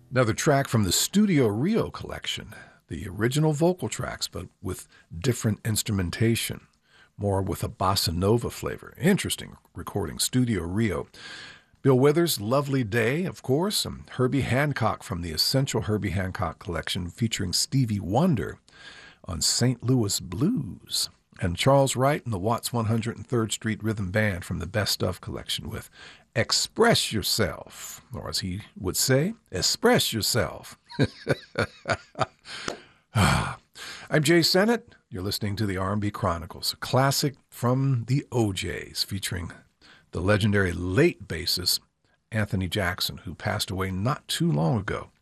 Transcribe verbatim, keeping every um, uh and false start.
Another track from the Studio Rio collection, the original vocal tracks, but with different instrumentation, more with a bossa nova flavor. Interesting recording, Studio Rio. Bill Withers' Lovely Day, of course, and Herbie Hancock from the Essential Herbie Hancock collection featuring Stevie Wonder on Saint Louis Blues. And Charles Wright and the Watts one hundred third Street Rhythm Band from the Best Of collection with Express Yourself, or as he would say, Express Yourself. I'm Jay Sennett. You're listening to the R and B Chronicles, a classic from the O Js featuring the legendary late bassist Anthony Jackson, who passed away not too long ago.